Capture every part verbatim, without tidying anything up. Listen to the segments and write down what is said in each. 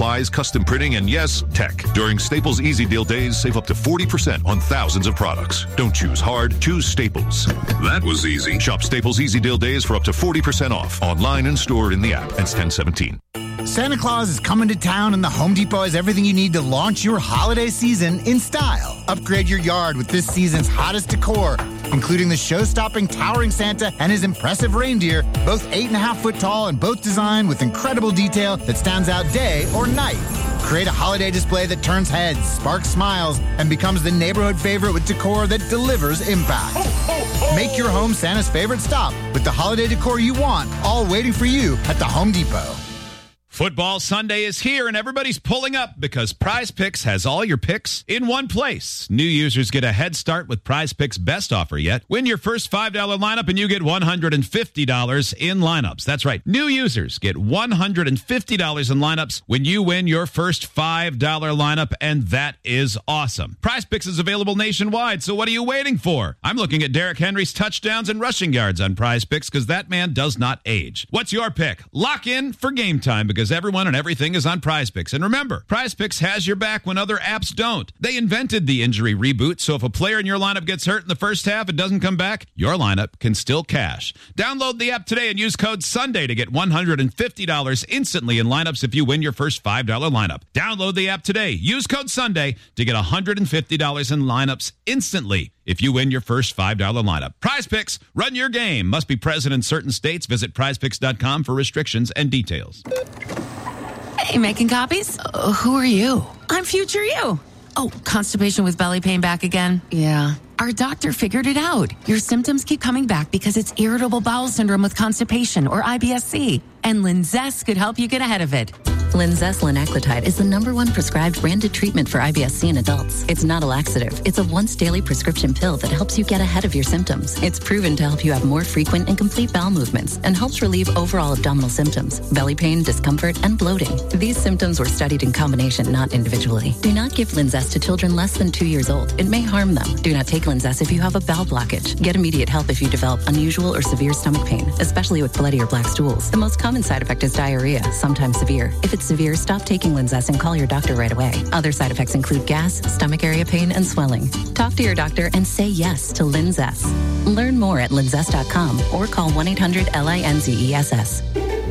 supplies, custom printing, and yes, tech. During Staples Easy Deal Days, save up to forty percent on thousands of products. Don't choose hard, choose Staples. That was easy. Shop Staples Easy Deal Days for up to forty percent off, online and stored in the app. Ends ten seventeen. Santa Claus is coming to town, and the Home Depot has everything you need to launch your holiday season in style. Upgrade your yard with this season's hottest decor, including the show-stopping towering Santa and his impressive reindeer, both eight and a half foot tall and both designed with incredible detail that stands out day or night. Create a holiday display that turns heads, sparks smiles, and becomes the neighborhood favorite with decor that delivers impact. Make your home Santa's favorite stop with the holiday decor you want, all waiting for you at the Home Depot. Football Sunday is here, and everybody's pulling up because Prize Picks has all your picks in one place. New users get a head start with Prize Picks' best offer yet. Win your first five dollar lineup, and you get one hundred fifty dollars in lineups. That's right. New users get one hundred fifty dollars in lineups when you win your first five dollar lineup, and that is awesome. Prize Picks is available nationwide, so what are you waiting for? I'm looking at Derrick Henry's touchdowns and rushing yards on Prize Picks because that man does not age. What's your pick? Lock in for game time because everyone and everything is on Prize Picks. And remember, Prize Picks has your back when other apps don't. They invented the injury reboot, so if a player in your lineup gets hurt in the first half and doesn't come back, your lineup can still cash. Download the app today and use code Sunday to get one hundred fifty dollars instantly in lineups if you win your first five dollar lineup. Download the app today. Use code Sunday to get one hundred fifty dollars in lineups instantly if you win your first five dollar lineup. Prize Picks, run your game. Must be present in certain states. Visit prize picks dot com for restrictions and details. Hey, making copies? Uh, who are you? I'm future you. Oh, constipation with belly pain back again? Yeah. Our doctor figured it out. Your symptoms keep coming back because it's irritable bowel syndrome with constipation, or I B S C. And Linzess could help you get ahead of it. Linzess linaclotide is the number one prescribed branded treatment for I B S C in adults. It's not a laxative. It's a once daily prescription pill that helps you get ahead of your symptoms. It's proven to help you have more frequent and complete bowel movements and helps relieve overall abdominal symptoms, belly pain, discomfort, and bloating. These symptoms were studied in combination, not individually. Do not give Linzess to children less than two years old. It may harm them. Do not take Linzess if you have a bowel blockage. Get immediate help if you develop unusual or severe stomach pain, especially with bloody or black stools. The most common side effect is diarrhea, sometimes severe. If it's severe, stop taking Linzess and call your doctor right away. Other side effects include gas, stomach area pain, and swelling. Talk to your doctor and say yes to Linzess. Learn more at linzess dot com or call one eight hundred L I N Z E S S.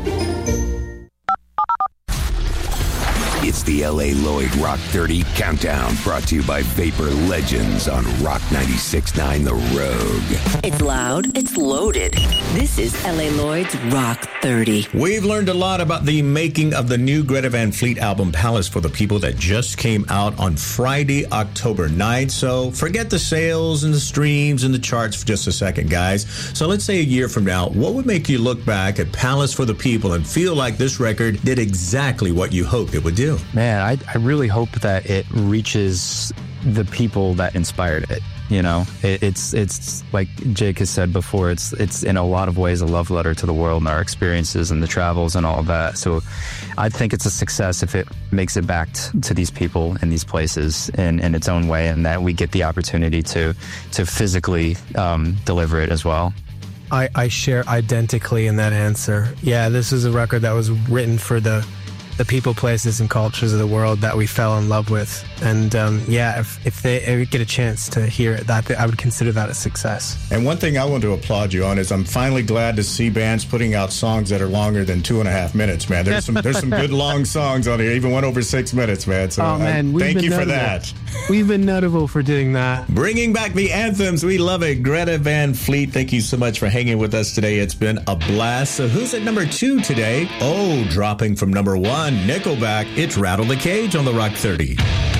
It's the L A Lloyd Rock thirty Countdown, brought to you by Vapor Legends on Rock ninety-six point nine The Rogue. It's loud, it's loaded. This is L A Lloyd's Rock thirty. We've learned a lot about the making of the new Greta Van Fleet album, Palace for the People, that just came out on Friday, October ninth. So forget the sales and the streams and the charts for just a second, guys. So let's say a year from now, what would make you look back at Palace for the People and feel like this record did exactly what you hoped it would do? Man, I, I really hope that it reaches the people that inspired it. You know, it, it's it's like Jake has said before, it's it's in a lot of ways a love letter to the world and our experiences and the travels and all of that. So I think it's a success if it makes it back t- to these people in these places in, in its own way, and that we get the opportunity to, to physically um, deliver it as well. I, I share identically in that answer. Yeah, this is a record that was written for the the people, places, and cultures of the world that we fell in love with. And um, yeah, if, if they ever get a chance to hear it, that I would consider that a success. And one thing I want to applaud you on is I'm finally glad to see bands putting out songs that are longer than two and a half minutes, man. There's some there's some good long songs on here, even one over six minutes, man. So oh, man, uh, thank you notable. for that. We've been notable for doing that. Bringing back the anthems. We love it. Greta Van Fleet, thank you so much for hanging with us today. It's been a blast. So who's at number two today? Oh, dropping from number one, Nickelback. It's Rattle the Cage on the Rock thirty.